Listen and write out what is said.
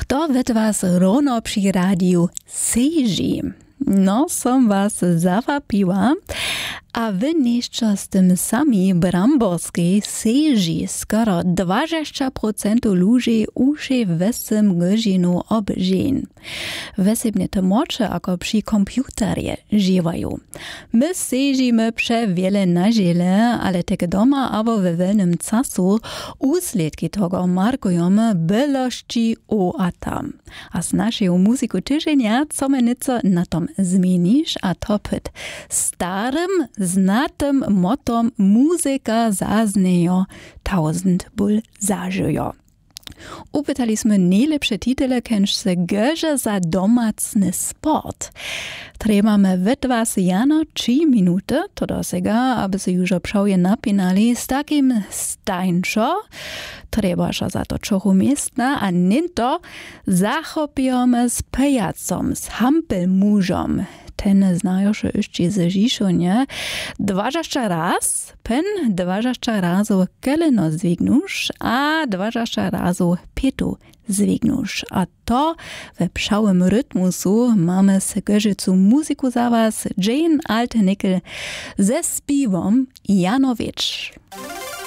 Kto ved was rono przy radiu seži? No, som was zawapiła, a wy nieszczo z tym sami bramborskiej seži skoro 20% ludzi uszy wesym godzinu obżyn. Wesybnie to mocze, ako przy komputerie żywają. My sežimy przewiele na ziele, ale tak doma albo we wolnym czasu usledki tego markujemy bylości u a tam. A z naszej muzyku tyżenia, co my nieco na tom zmienisz, a to pyt starym, znatym motom muzyka zaznejo 1000 ból zażyjo. Upytaliśmy najlepsze titule, kęż se gerze za domacny sport. Trebamy wet was jano 3 minuty, to dosega, aby se już obszałje napinali z takim stańczo. Trebaša za to čohu miestna, a ninto zachopijome z pejacom, z hampelmužom. Ten znajoš ešte ze Žišonje. 20 raz, pen 20 razov keleno zvignuš, a 20 razov petu zvignuš. A to we pšałym rytmusu mamy z gerzycu muzyku za was Jane Altenickel ze spiwom Janowicz.